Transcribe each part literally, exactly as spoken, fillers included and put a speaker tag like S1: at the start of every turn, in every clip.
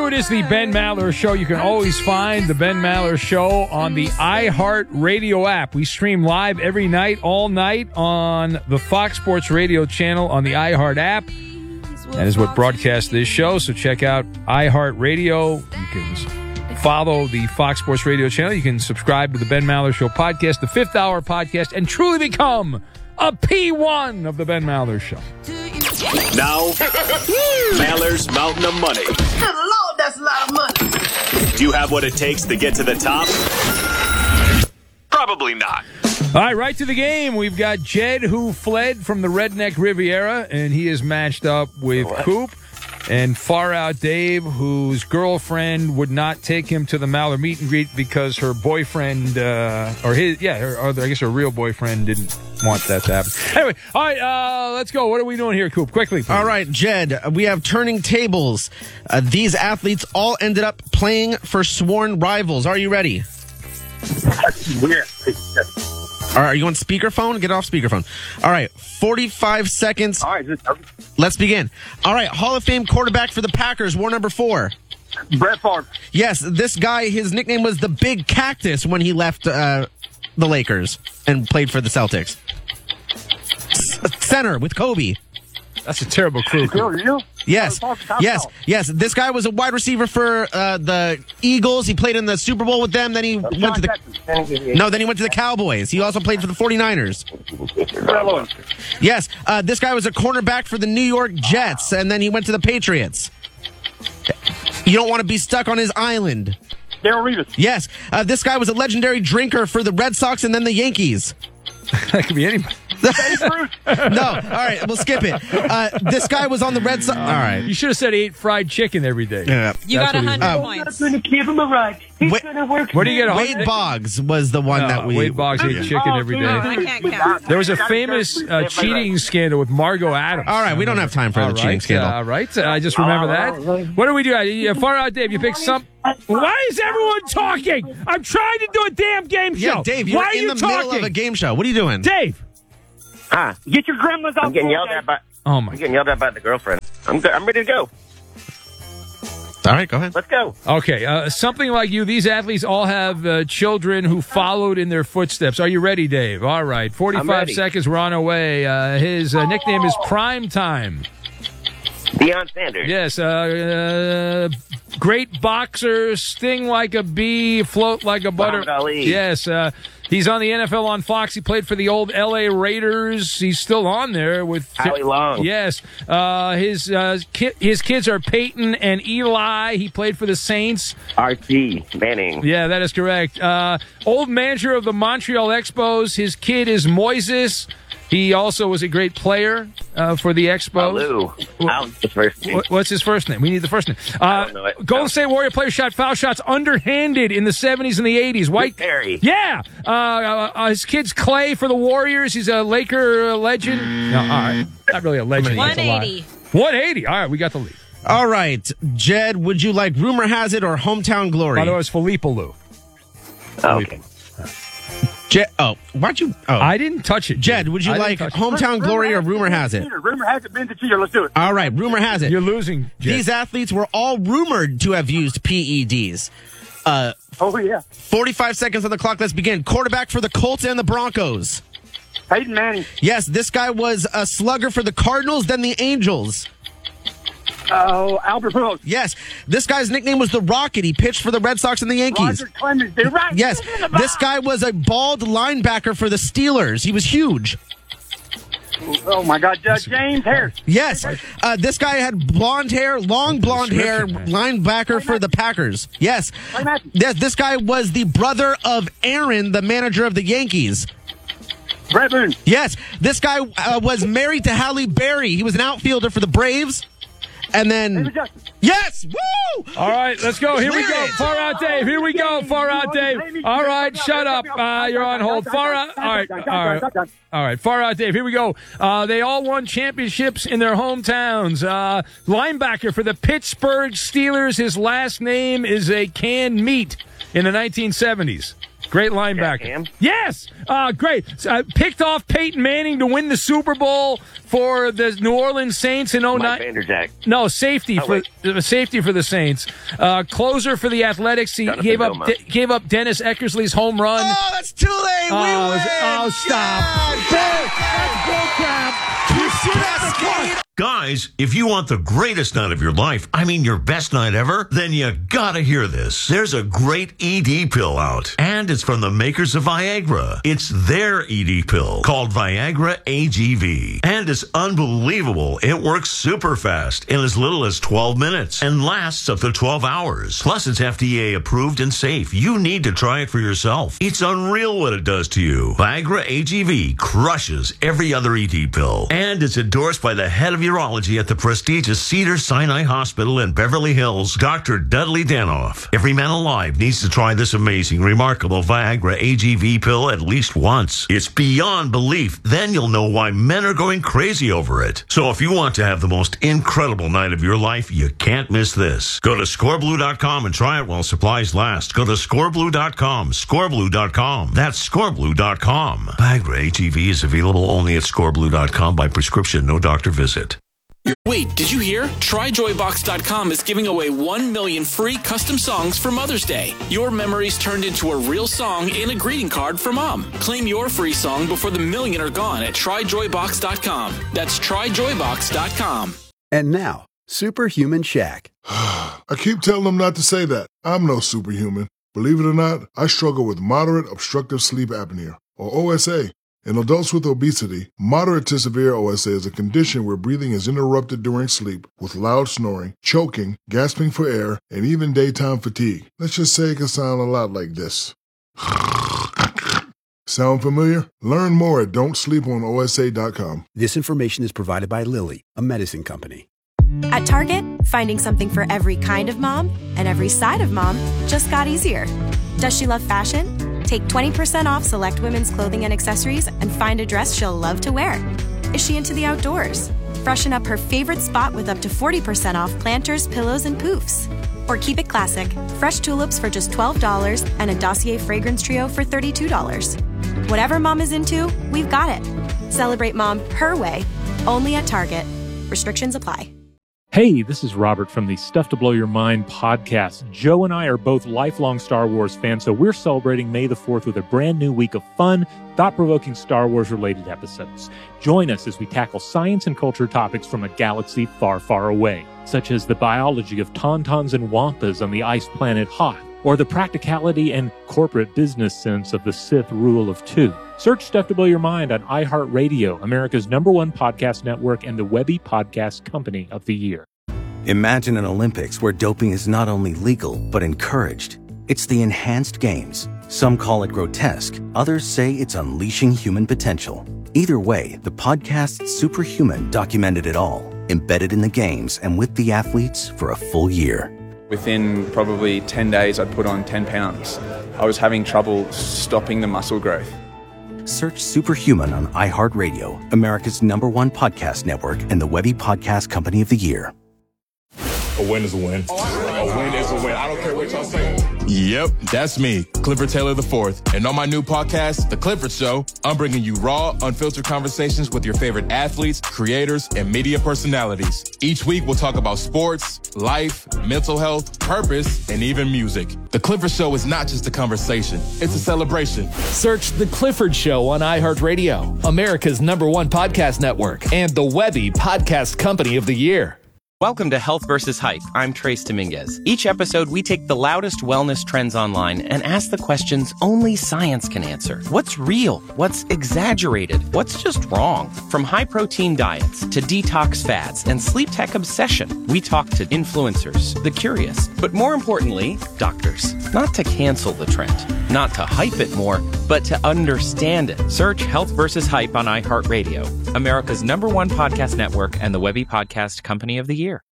S1: It is the Ben Maller Show. You can always find the Ben Maller Show on the iHeart Radio app. We stream live every night, all night, on the Fox Sports Radio channel on the iHeart app. That is what broadcasts this show, so check out iHeart Radio. You can follow the Fox Sports Radio channel. You can subscribe to the Ben Maller Show podcast, the Fifth Hour podcast, and truly become a P one of the Ben Maller Show.
S2: Now, Maller's Mountain of Money.
S3: Good Lord, that's a lot of money.
S2: Do you have what it takes to get to the top? Probably not.
S1: All right, right to the game. We've got Jed, who fled from the Redneck Riviera, and he is matched up with what? Coop. And Far Out Dave, whose girlfriend would not take him to the Maller meet and greet because her boyfriend, uh, or his, yeah, her, or I guess her real boyfriend didn't want that to happen. Anyway, all right, uh, let's go. What are we doing here, Coop? Quickly, please.
S4: All right, Jed, we have turning tables. Uh, these athletes all ended up playing for sworn rivals. Are you ready?
S5: Yeah.
S4: All right, are you on speakerphone? Get off speakerphone. All right, forty-five seconds.
S5: All right, just,
S4: Let's begin. All right, Hall of Fame quarterback for the Packers, war number four.
S5: Brett Favre.
S4: Yes, this guy, his nickname was the Big Cactus when he left uh, the Lakers and played for the Celtics. S- center with Kobe.
S1: That's a terrible clue.
S5: Cool, you?
S4: Yes, yes, yes. This guy was a wide receiver for uh, the Eagles. He played in the Super Bowl with them. Then he went to the no. Then he went to the Cowboys. He also played for the forty-niners. Yes, uh, this guy was a cornerback for the New York Jets, and then he went to the Patriots. You don't want to be stuck on his island.
S5: Darrell Revis.
S4: Yes, uh, this guy was a legendary drinker for the Red Sox and then the Yankees.
S1: That could be anybody.
S4: No, all right, we'll skip it. Uh, this guy was on the Red Sox. All right.
S1: You should have said he ate fried chicken every day.
S4: Yeah.
S6: You
S1: That's
S6: got
S1: what he
S6: one hundred
S1: was.
S6: points.
S3: I'm going to give him a ride. He's
S4: Wait,
S3: going to work.
S1: Where do you get a
S4: Wade Boggs was the one
S1: No,
S4: that we...
S1: Wade Boggs ate chicken every
S6: No,
S1: day.
S6: I can't count.
S1: There was a famous uh, cheating scandal with Margot Adams.
S4: All right, we don't have time for
S1: All
S4: the
S1: right,
S4: cheating scandal.
S1: All right, uh, I just remember that. What do we do? Uh, Far Out Dave, you picked some... Why is everyone talking? I'm trying to do a damn game show.
S4: Yeah, Dave, you're
S1: Why are
S4: in
S1: you
S4: the
S1: talking?
S4: middle of a game show. What are you doing?
S1: Dave.
S5: Huh? Get your grandmas off.
S7: I'm getting
S5: board,
S7: yelled
S5: Dave.
S7: at by.
S1: Oh, my
S7: I'm getting yelled at by the girlfriend. I'm good. I'm ready to go.
S4: All right, go ahead.
S7: Let's go.
S1: Okay, uh, something like you, these athletes all have uh, children who followed in their footsteps. Are you ready, Dave? All right, forty-five
S7: ready.
S1: seconds, we're on our way. Uh, his uh, nickname is Prime Time.
S7: Deion Sanders.
S1: Yes, uh, uh, great boxer, sting like a bee, float like a butter.
S7: Muhammad Ali.
S1: Yes, uh, he's on the N F L on Fox. He played for the old L A Raiders. He's still on there with
S7: Howie Long.
S1: Yes, uh, his uh, ki- his kids are Peyton and Eli. He played for the Saints.
S7: R T Manning.
S1: Yeah, that is correct. Uh, old manager of the Montreal Expos. His kid is Moises. He also was a great player uh, for the Expos.
S7: Lou. How's the first name?
S1: What- What's his first name? We need the first name. Uh,
S7: don't know it.
S1: Golden State Warrior player shot foul shots underhanded in the seventies and the eighties. White
S7: Perry.
S1: Yeah. Uh, uh, uh, his kid's Clay for the Warriors. He's a Laker legend. No, all right. Not really a legend.
S6: one
S1: That's a lie.
S6: eighty.
S1: one eighty. All right, we got the lead.
S4: All right, Jed, would you like Rumor Has It or Hometown Glory?
S1: By the way, it's Felipe Lou.
S7: Oh, okay.
S4: Jed, oh, why'd you... Oh.
S1: I didn't touch it.
S4: Jed, would you
S1: I
S4: like
S1: didn't touch it.
S4: Hometown Glory or Rumor Has It?
S5: Rumor has it been the cheater. Let's do it.
S4: All right, Rumor Has It.
S1: You're losing, Jed.
S4: These athletes were all rumored to have used P E Ds. Uh,
S5: Oh, yeah.
S4: forty-five seconds on the clock. Let's begin. Quarterback for the Colts and the Broncos.
S5: Peyton Manning.
S4: Yes, this guy was a slugger for the Cardinals, then the Angels.
S5: Oh, Albert Pujols.
S4: Yes, this guy's nickname was the Rocket. He pitched for the Red Sox and the Yankees.
S5: Roger Clemens. They're right.
S4: Yes,
S5: He's in the
S4: this
S5: box.
S4: guy was a bald linebacker for the Steelers. He was huge.
S5: Oh, my God. Uh, James Harris.
S4: Yes, uh, this guy had blonde hair, long blonde hair,
S1: Description, man.
S4: linebacker for the Packers. Yes,
S5: Clay Matthews.
S4: yes, this guy was the brother of Aaron, the manager of the Yankees.
S5: Brett Boone.
S4: Yes, this guy uh, was married to Halle Berry. He was an outfielder for the Braves. And then,
S5: David Justice.
S4: yes, woo!
S1: All right, let's go. Here we
S4: Clear
S1: go.
S4: it.
S1: Far Out Dave. Here we go. Far Out Dave. All right, shut up. Uh, you're on hold. Far Out. All right, all right. All right, Far Out Dave. Here we go. Uh, they all won championships in their hometowns. Uh, linebacker for the Pittsburgh Steelers. His last name is a canned meat. in the nineteen seventies. Great linebacker.
S7: Ham?
S1: Yes, uh, great. Uh, picked off Peyton Manning to win the Super Bowl for the New Orleans Saints in oh nine.
S7: Mike Vanderjagt.
S1: No, safety
S7: Oh,
S1: for
S7: wait.
S1: uh, safety for the Saints. Uh, closer for the Athletics. He
S7: Jonathan
S1: gave up
S7: Vilma.
S1: De- gave up Dennis Eckersley's home run.
S4: Oh, that's too late.
S1: Oh,
S4: we win.
S1: oh, stop.
S4: Yeah.
S1: Bull, that's bullcrap. You see that?
S4: Cascade.
S6: Guys, if you want the greatest night of your life, I mean your best night ever, then you gotta hear this. There's a great E D pill out, and it's from the makers of Viagra. It's their E D pill called Viagra A G V, and it's unbelievable. It works super fast in as little as twelve minutes and lasts up to twelve hours. Plus, it's F D A approved and safe. You need to try it for yourself. It's unreal what it does to you. Viagra A G V crushes every other E D pill, and it's endorsed by the head of urology at the prestigious Cedars-Sinai Hospital in Beverly Hills, Doctor Dudley Danoff. Every man alive needs to try this amazing, remarkable Viagra A G V pill at least once. It's beyond belief. Then you'll know why men are going crazy over it. So if you want to have the most incredible night of your life, you can't miss this. Go to score blue dot com and try it while supplies last. Go to score blue dot com, score blue dot com. That's score blue dot com. Viagra A G V is available only at score blue dot com by prescription, no doctor visit.
S8: Wait, did you hear? try joy box dot com is giving away one million free custom songs for Mother's Day. Your memories turned into a real song and a greeting card for Mom. Claim your free song before the million are gone at try joy box dot com. That's try joy box dot com.
S9: And now, Superhuman Shaq.
S10: I keep telling them not to say that. I'm no superhuman. Believe it or not, I struggle with moderate obstructive sleep apnea, or O S A. In adults with obesity, moderate to severe O S A is a condition where breathing is interrupted during sleep with loud snoring, choking, gasping for air, and even daytime fatigue. Let's just say it can sound a lot like this. Sound familiar? Learn more at don't sleep on O S A dot com.
S9: This information is provided by Lilly, a medicine company.
S11: At Target, finding something for every kind of mom and every side of mom just got easier. Does she love fashion? Take twenty percent off select women's clothing and accessories and find a dress she'll love to wear. Is she into the outdoors? Freshen up her favorite spot with up to forty percent off planters, pillows, and poofs. Or keep it classic, fresh tulips for just twelve dollars and a Dossier fragrance trio for thirty-two dollars. Whatever mom is into, we've got it. Celebrate mom her way, only at Target. Restrictions apply.
S12: Hey, this is Robert from the Stuff to Blow Your Mind podcast. Joe and I are both lifelong Star Wars fans, so we're celebrating May the fourth with a brand new week of fun, thought-provoking Star Wars-related episodes. Join us as we tackle science and culture topics from a galaxy far, far away, such as the biology of tauntauns and wampas on the ice planet Hoth, or the practicality and corporate business sense of the Sith rule of two. Search Stuff to Blow Your Mind on iHeartRadio, America's number one podcast network and the Webby Podcast Company of the Year.
S13: Imagine an Olympics where doping is not only legal, but encouraged. It's the Enhanced Games. Some call it grotesque. Others say it's unleashing human potential. Either way, the podcast Superhuman documented it all, embedded in the games and with the athletes for a full year.
S14: Within probably ten days, I'd put on ten pounds. I was having trouble stopping the muscle growth.
S13: Search Superhuman on iHeartRadio, America's number one podcast network and the Webby Podcast Company of the Year.
S15: A win is a win. A win is a win. I don't care what y'all say. Yep, that's me, Clifford Taylor the fourth. And on my new podcast, The Clifford Show, I'm bringing you raw, unfiltered conversations with your favorite athletes, creators, and media personalities. Each week, we'll talk about sports, life, mental health, purpose, and even music. The Clifford Show is not just a conversation. It's a celebration.
S16: Search The Clifford Show on iHeartRadio, America's number one podcast network, and the Webby Podcast Company of the Year.
S17: Welcome to Health versus Hype. I'm Trace Dominguez. Each episode, we take the loudest wellness trends online and ask the questions only science can answer. What's real? What's exaggerated? What's just wrong? From high-protein diets to detox fads and sleep tech obsession, we talk to influencers, the curious, but more importantly, doctors. Not to cancel the trend, not to hype it more, but to understand it. Search Health versus Hype on iHeartRadio, America's number one podcast network and the Webby Podcast Company of the Year.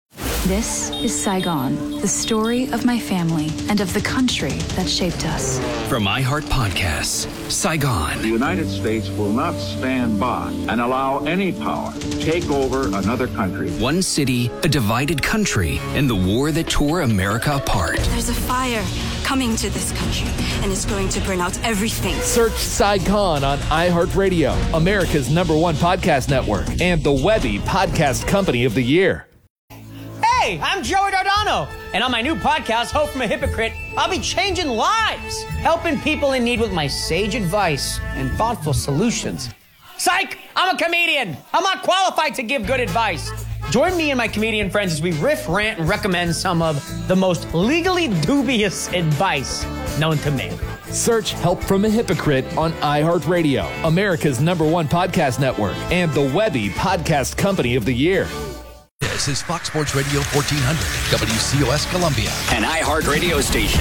S18: This is Saigon, the story of my family and of the country that shaped us.
S19: From iHeart Podcasts, Saigon.
S20: The United States will not stand by and allow any power to take over another country.
S19: One city, a divided country, and the war that tore America apart.
S21: There's a fire coming to this country, and it's going to burn out everything.
S16: Search Saigon on iHeartRadio, America's number one podcast network, and the Webby Podcast Company of the Year.
S22: Hey, I'm Joey Dardano, and on my new podcast, Hope from a Hypocrite, I'll be changing lives, helping people in need with my sage advice and thoughtful solutions. Psych! I'm a comedian. I'm not qualified to give good advice. Join me and my comedian friends as we riff, rant, and recommend some of the most legally dubious advice known to man.
S16: Search Help from a Hypocrite on iHeartRadio, America's number one podcast network, and the Webby Podcast Company of the Year.
S23: This is Fox Sports Radio fourteen hundred, W C O S Columbia.
S19: An iHeart radio station.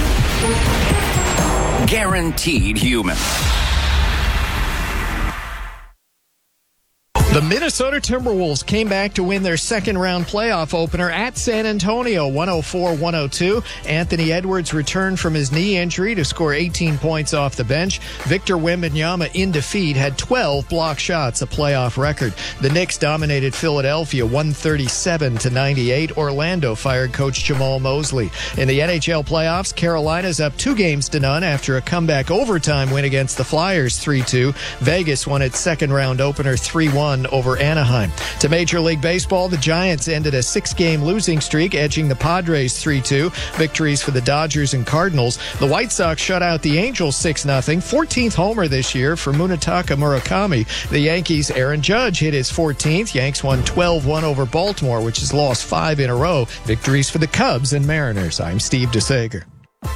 S19: Guaranteed human.
S24: The Minnesota Timberwolves came back to win their second round playoff opener at San Antonio, one oh four one oh two. Anthony Edwards returned from his knee injury to score eighteen points off the bench. Victor Wembanyama, in defeat, had twelve block shots, a playoff record. The Knicks dominated Philadelphia one thirty-seven to ninety-eight. Orlando fired coach Jamal Mosley. In the N H L playoffs, Carolina's up two games to none after a comeback overtime win against the Flyers three two. Vegas won its second round opener three one over Anaheim. To Major League Baseball, the Giants ended a six-game losing streak, edging the Padres three two. Victories for the Dodgers and Cardinals. The White Sox shut out the Angels six nothing. fourteenth homer this year for Munetaka Murakami. The Yankees' Aaron Judge hit his fourteenth. Yanks won twelve one over Baltimore, which has lost five in a row. Victories for the Cubs and Mariners. I'm Steve DeSager.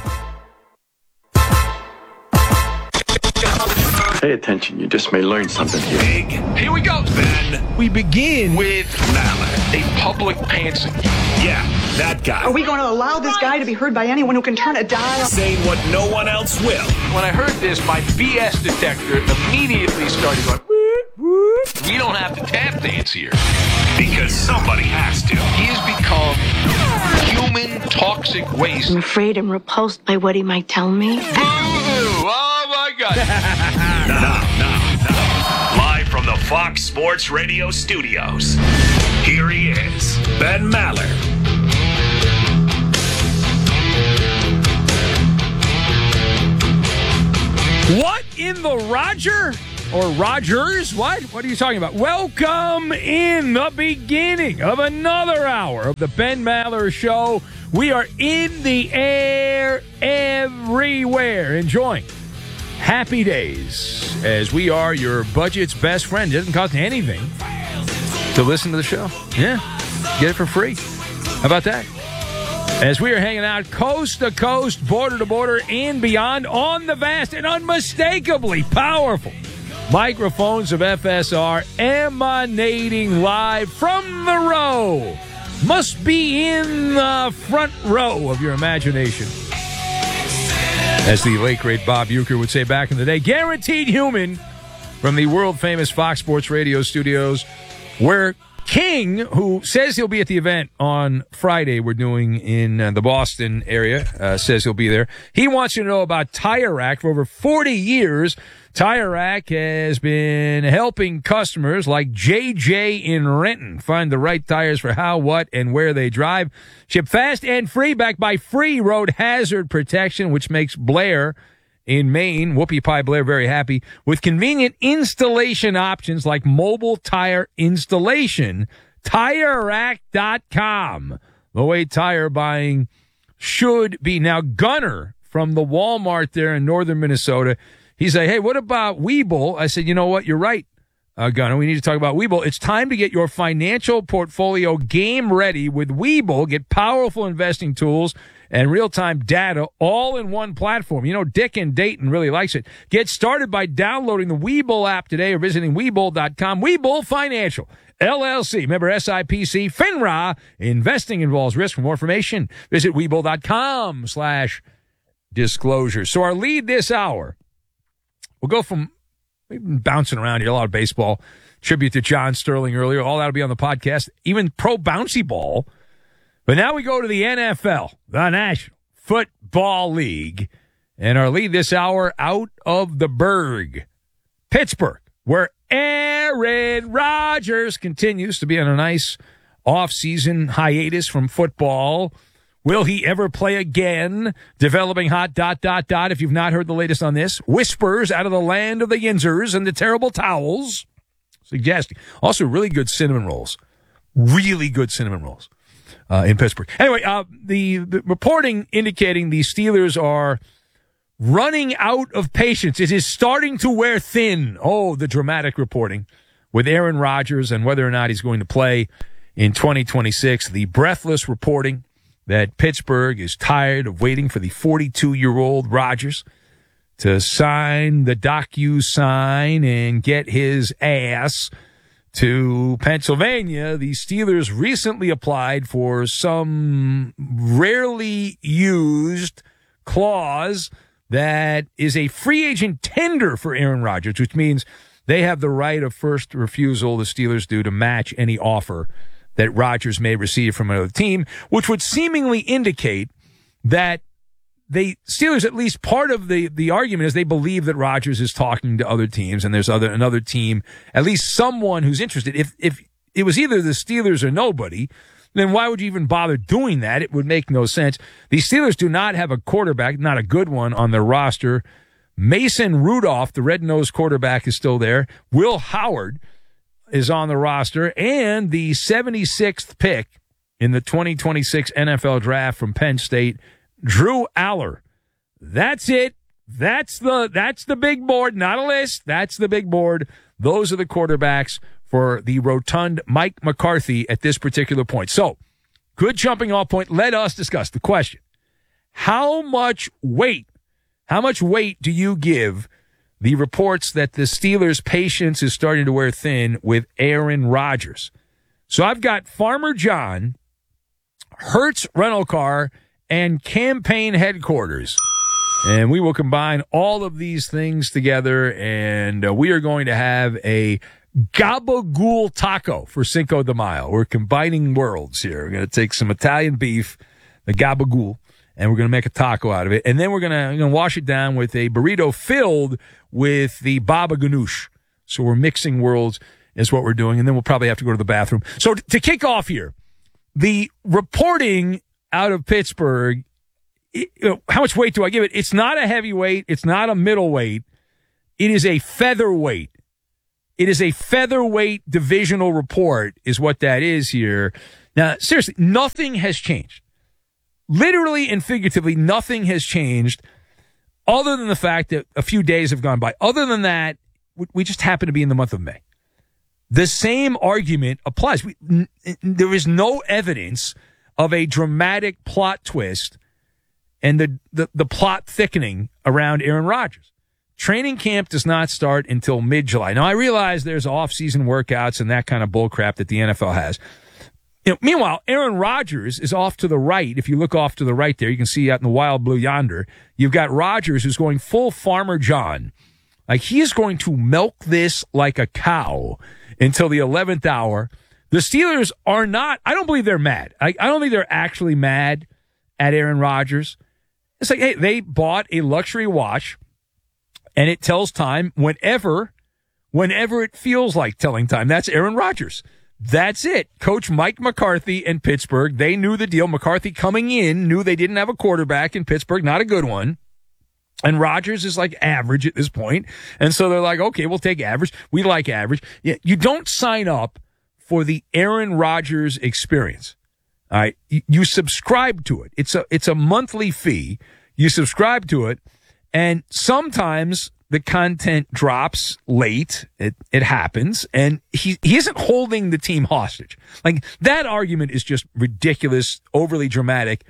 S25: Pay attention, you just may learn something here.
S26: Big. Here we go, Ben.
S1: We begin
S26: with Mallard, a public pansy. Yeah, that guy.
S27: Are we going to allow this guy to be heard by anyone who can turn a dial?
S26: Saying what no one else will.
S28: When I heard this, my B S detector immediately started going, whoop, whoop. We don't have to tap dance here.
S26: Because somebody has to.
S28: He has become human toxic waste.
S21: I'm afraid I'm repulsed by what he might tell me.
S28: Boo! Oh, my God.
S2: Now, now, now, live from the Fox Sports Radio studios, here he is, Ben Maller.
S1: What in the Roger? Or Rogers? What? What are you talking about? Welcome in the beginning of another hour of the Ben Maller Show. We are in the air everywhere, enjoying happy days as we are your budget's best friend. It doesn't cost anything to listen to the show. Yeah, get it for free. How about that? As we are hanging out coast to coast, border to border, and beyond on the vast and unmistakably powerful microphones of F S R, emanating live from the row. Must be in the front row of your imagination. As the late, great Bob Uecker would say back in the day, guaranteed human from the world-famous Fox Sports Radio studios, where King, who says he'll be at the event on Friday we're doing in uh, the Boston area, uh, says he'll be there. He wants you to know about Tire Rack. For over forty years, Tire Rack has been helping customers like J J in Renton find the right tires for how, what, and where they drive. Ship fast and free, backed by free road hazard protection, which makes Blair in Maine, Whoopie Pie Blair, very happy with convenient installation options like mobile tire installation. Tire Rack dot com. The way tire buying should be. Now, Gunner from the Walmart there in northern Minnesota, he said, hey, what about Webull? I said, you know what? You're right, uh, Gunner. We need to talk about Webull. It's time to get your financial portfolio game ready with Webull. Get powerful investing tools and real-time data all in one platform. You know, Dick in Dayton really likes it. Get started by downloading the Webull app today or visiting Webull dot com. Webull Financial, L L C, member S I P C, FINRA. Investing involves risk. For more information, visit Webull dot com slash disclosure. So our lead this hour, we'll go from, we've been bouncing around here, a lot of baseball. Tribute to John Sterling earlier. All that'll be on the podcast. Even pro bouncy ball But now we go to the N F L, the National Football League, and our lead this hour out of the Berg, Pittsburgh, where Aaron Rodgers continues to be on a nice off-season hiatus from football. Will he ever play again? Developing hot dot, dot, dot. If you've not heard the latest on this, whispers out of the land of the Yinzers and the terrible towels. Suggesting. Also, really good cinnamon rolls. Really good cinnamon rolls. Uh, in Pittsburgh. Anyway, uh, the, the reporting indicating the Steelers are running out of patience. It is starting to wear thin. Oh, the dramatic reporting with Aaron Rodgers and whether or not he's going to play in twenty twenty-six. The breathless reporting that Pittsburgh is tired of waiting for the forty-two-year-old Rodgers to sign the docu-sign and get his ass to Pennsylvania. The Steelers recently applied for some rarely used clause that is a free agent tender for Aaron Rodgers, which means they have the right of first refusal, the Steelers do, to match any offer that Rodgers may receive from another team, which would seemingly indicate that they Steelers, at least part of the, the argument is they believe that Rodgers is talking to other teams and there's other another team, at least someone who's interested. If if it was either the Steelers or nobody, then why would you even bother doing that? It would make no sense. The Steelers do not have a quarterback, not a good one, on their roster. Mason Rudolph, the red-nosed quarterback, is still there. Will Howard is on the roster. And the seventy-sixth pick in the twenty twenty-six N F L draft from Penn State, Drew Aller. That's it. That's the that's the big board, not a list. That's the big board. Those are the quarterbacks for the rotund Mike McCarthy at this particular point. So, good jumping off point. Let us discuss the question. How much weight, how much weight do you give the reports that the Steelers' patience is starting to wear thin with Aaron Rodgers? So I've got Farmer John, Hertz Rental Car, and campaign headquarters. And we will combine all of these things together, and uh, we are going to have a gabagool taco for Cinco de Mayo. We're combining worlds here. We're going to take some Italian beef, the gabagool, and we're going to make a taco out of it. And then we're going to, going to wash it down with a burrito filled with the baba ganoush. So we're mixing worlds is what we're doing, and then we'll probably have to go to the bathroom. So t- to kick off here, the reporting out of Pittsburgh, it, you know, how much weight do I give it? It's not a heavyweight. It's not a middleweight. It is a featherweight. It is a featherweight divisional report is what that is here. Now, seriously, nothing has changed. Literally and figuratively, nothing has changed other than the fact that a few days have gone by. Other than that, we just happen to be in the month of May. The same argument applies. We, n- there is no evidence of a dramatic plot twist and the, the, the plot thickening around Aaron Rodgers. Training camp does not start until mid-July. Now, I realize there's off-season workouts and that kind of bullcrap that the N F L has. You know, meanwhile, Aaron Rodgers is off to the right. If you look off to the right there, you can see out in the wild blue yonder, you've got Rodgers who's going full Farmer John. Like, he is going to milk this like a cow until the eleventh hour. The Steelers are not, I don't believe they're mad. I, I don't think they're actually mad at Aaron Rodgers. It's like, hey, they bought a luxury watch, and it tells time whenever, whenever it feels like telling time. That's Aaron Rodgers. That's it. Coach Mike McCarthy in Pittsburgh, they knew the deal. McCarthy coming in knew they didn't have a quarterback in Pittsburgh, not a good one. And Rodgers is like average at this point. And so they're like, okay, we'll take average. We like average. Yeah, you don't sign up for the Aaron Rodgers experience. All right. You, you subscribe to it. It's a, it's a monthly fee. You subscribe to it. And sometimes the content drops late. It, it happens. And he, he isn't holding the team hostage. Like, that argument is just ridiculous, overly dramatic,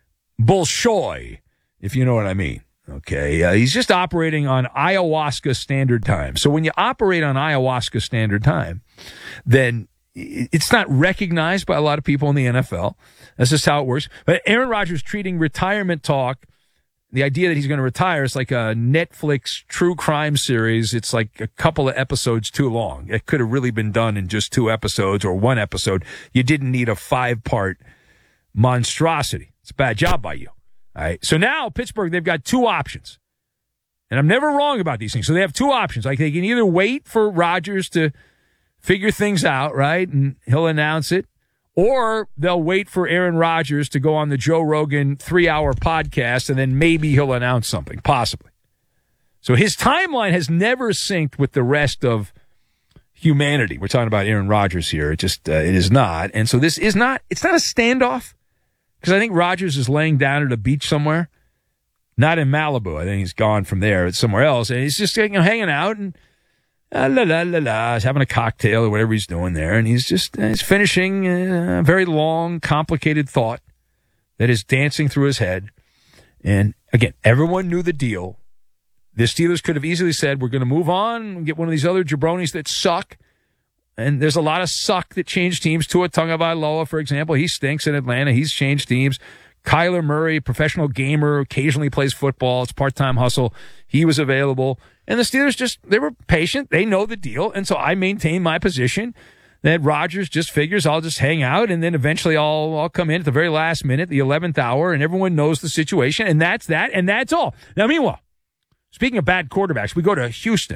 S1: bullshoy, if you know what I mean. Okay, uh, he's just operating on ayahuasca standard time. So when you operate on ayahuasca standard time, then it's not recognized by a lot of people in the N F L. That's just how it works. But Aaron Rodgers treating retirement talk, the idea that he's going to retire is like a Netflix true crime series. It's like a couple of episodes too long. It could have really been done in just two episodes or one episode. You didn't need a five-part monstrosity. It's a bad job by you. All right. So now Pittsburgh, they've got two options. And I'm never wrong about these things. So they have two options. Like they can either wait for Rodgers to figure things out, right? And he'll announce it. Or they'll wait for Aaron Rodgers to go on the Joe Rogan three-hour podcast, and then maybe he'll announce something, possibly. So his timeline has never synced with the rest of humanity. We're talking about Aaron Rodgers here. It just, uh, it is not. And so this is not, it's not a standoff, because I think Rodgers is laying down at a beach somewhere. Not in Malibu. I think he's gone from there. It's somewhere else. And he's just, you know, hanging out and uh, la, la, la, la. He's having a cocktail or whatever he's doing there. And he's just, uh, he's finishing a very long, complicated thought that is dancing through his head. And again, everyone knew the deal. The Steelers could have easily said, we're going to move on and get one of these other jabronis that suck. And there's a lot of suck that changed teams. Tua Tagovailoa, for example, he stinks in Atlanta. He's changed teams. Kyler Murray, professional gamer, occasionally plays football. It's part-time hustle. He was available. And the Steelers just, they were patient. They know the deal. And so I maintain my position that Rodgers just figures I'll just hang out and then eventually I'll, I'll come in at the very last minute, the eleventh hour, and everyone knows the situation. And that's that. And that's all. Now, meanwhile, speaking of bad quarterbacks, we go to Houston.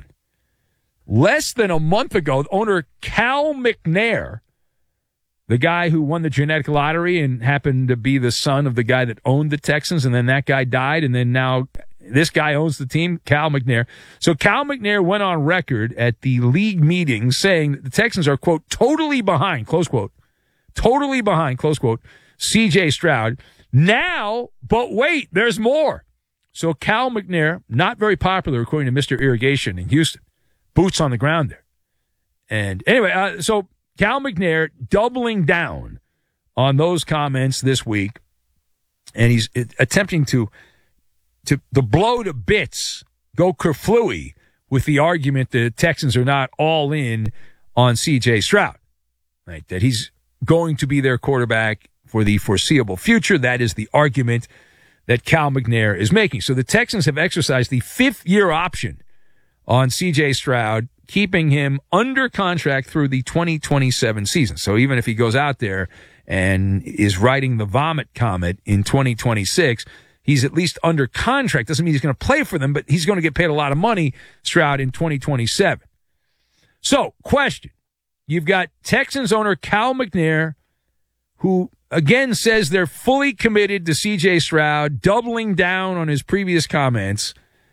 S1: Less than a month ago, owner Cal McNair, the guy who won the genetic lottery and happened to be the son of the guy that owned the Texans, and then that guy died, and then now this guy owns the team, Cal McNair. So Cal McNair went on record at the league meeting saying that the Texans are, quote, totally behind, close quote, totally behind, close quote, C J Stroud. Now, but wait, there's more. So Cal McNair, not very popular according to Mister Irrigation in Houston, boots on the ground there. And anyway, uh, so Cal McNair doubling down on those comments this week, and he's attempting to to the blow to bits, go kerflooey with the argument that the Texans are not all in on C J Stroud, right? That he's going to be their quarterback for the foreseeable future. That is the argument that Cal McNair is making. So the Texans have exercised the fifth-year option on C J Stroud, keeping him under contract through the twenty twenty-seven season. So even if he goes out there and is riding the vomit comet in twenty twenty-six, he's at least under contract. Doesn't mean he's going to play for them, but he's going to get paid a lot of money, Stroud, in twenty twenty-seven. So, question. You've got Texans owner Cal McNair, who, again, says they're fully committed to C J Stroud, doubling down on his previous comments.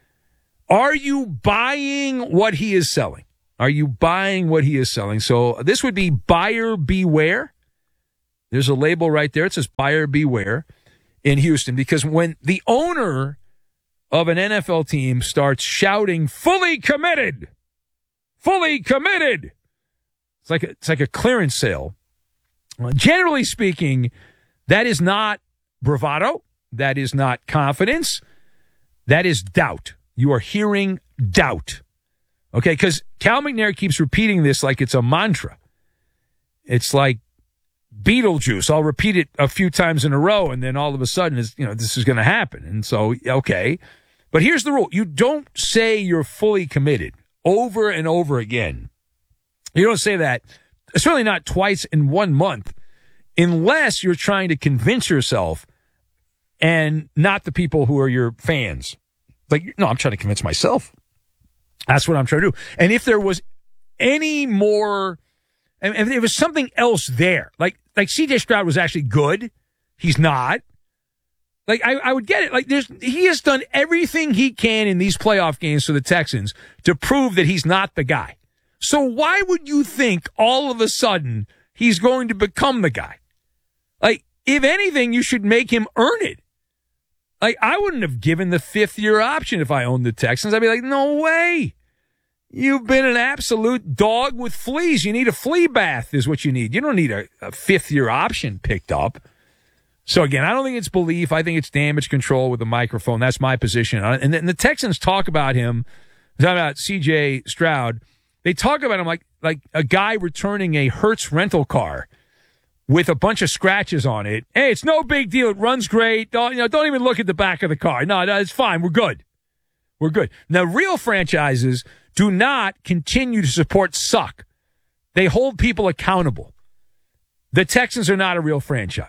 S1: Are you buying what he is selling? Are you buying what he is selling? So this would be buyer beware. There's a label right there. It says buyer beware in Houston, because when the owner of an N F L team starts shouting, fully committed, fully committed, it's like a, it's like a clearance sale. Generally speaking, that is not bravado. That is not confidence. That is doubt. You are hearing doubt. Okay, because Cal McNair keeps repeating this like it's a mantra. It's like Beetlejuice. I'll repeat it a few times in a row, and then all of a sudden, it's, you know, this is going to happen. And so, okay. But here's the rule. You don't say you're fully committed over and over again. You don't say that, certainly not twice in one month, unless you're trying to convince yourself and not the people who are your fans. Like, no, I'm trying to convince myself. That's what I'm trying to do. And if there was any more, and if there was something else there, like like C J Stroud was actually good, he's not. Like, I, I would get it. Like, there's he has done everything he can in these playoff games for the Texans to prove that he's not the guy. So why would you think all of a sudden he's going to become the guy? Like, if anything, you should make him earn it. Like, I wouldn't have given the fifth-year option if I owned the Texans. I'd be like, no way. You've been an absolute dog with fleas. You need a flea bath is what you need. You don't need a, a fifth-year option picked up. So, again, I don't think it's belief. I think it's damage control with the microphone. That's my position on it. And, and the Texans talk about him, talk about C J Stroud. They talk about him like like a guy returning a Hertz rental car with a bunch of scratches on it. Hey, it's no big deal. It runs great. Don't, you know, don't even look at the back of the car. No, no, it's fine. We're good. We're good. Now, real franchises do not continue to support suck. They hold people accountable. The Texans are not a real franchise.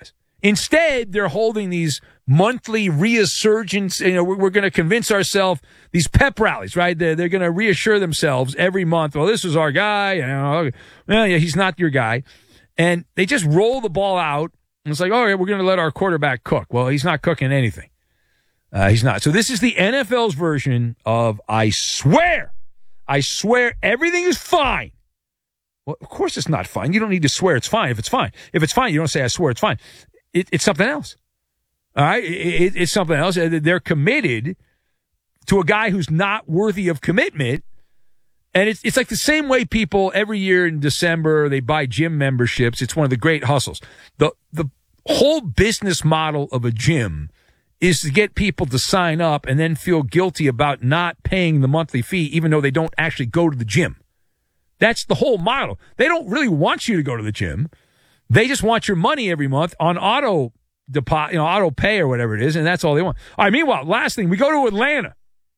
S1: Instead, they're holding these monthly reassurgence. You know, we're, we're going to convince ourselves, these pep rallies, right? They're, they're going to reassure themselves every month. Well, this is our guy. You know, well, yeah, he's not your guy. And they just roll the ball out. And it's like, oh, yeah, we're going to let our quarterback cook. Well, he's not cooking anything. Uh, he's not. So this is the N F L's version of I swear. I swear everything is fine. Well, of course it's not fine. You don't need to swear it's fine if it's fine. If it's fine, you don't say I swear it's fine. It, it's something else. All right? It, it, it's something else. They're committed to a guy who's not worthy of commitment. And it's it's like the same way people every year in December, they buy gym memberships. It's one of the great hustles. The the whole business model of a gym is to get people to sign up and then feel guilty about not paying the monthly fee, even though they don't actually go to the gym. That's the whole model. They don't really want you to go to the gym. They just want your money every month on auto deposit, you know, auto pay or whatever it is, and that's all they want. All right, meanwhile, last thing, we go to Atlanta.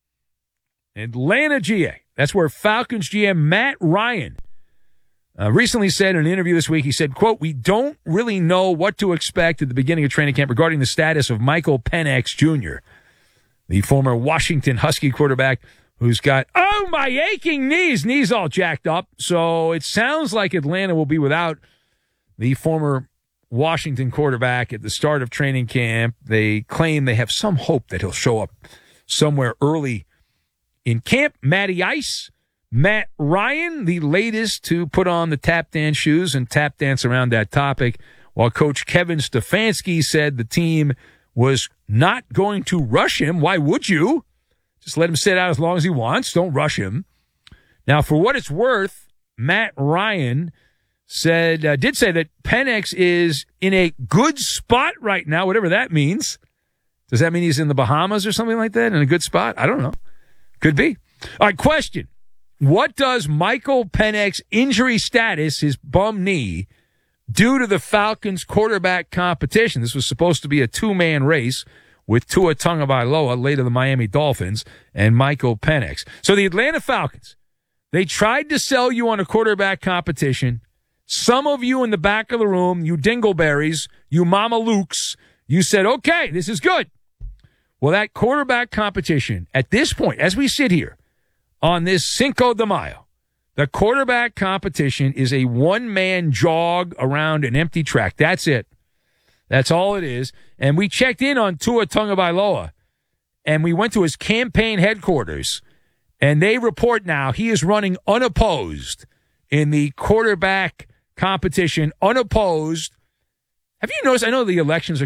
S1: Atlanta, G A. That's where Falcons G M Matt Ryan uh, recently said in an interview this week, he said, quote, we don't really know what to expect at the beginning of training camp regarding the status of Michael Penix Junior, the former Washington Husky quarterback who's got, oh, my aching knees, knees all jacked up. So it sounds like Atlanta will be without the former Washington quarterback at the start of training camp. They claim they have some hope that he'll show up somewhere early in camp. Matty Ice, Matt Ryan, the latest to put on the tap dance shoes and tap dance around that topic, while Coach Kevin Stefanski said the team was not going to rush him. Why would you? Just let him sit out as long as he wants. Don't rush him. Now, for what it's worth, Matt Ryan said, uh, did say that Penix is in a good spot right now, whatever that means. Does that mean he's in the Bahamas or something like that, in a good spot? I don't know. Could be. All right, question. What does Michael Penix injury status, his bum knee, do to the Falcons quarterback competition? This was supposed to be a two-man race with Tua Tagovailoa, later the Miami Dolphins, and Michael Penix. So the Atlanta Falcons, they tried to sell you on a quarterback competition. Some of you in the back of the room, you dingleberries, you Mama Lukes, you said, okay, this is good. Well, that quarterback competition, at this point, as we sit here on this Cinco de Mayo, the quarterback competition is a one-man jog around an empty track. That's it. That's all it is. And we checked in on Tua Tagovailoa, and we went to his campaign headquarters, and they report now he is running unopposed in the quarterback competition, unopposed. Have you noticed? I know the elections are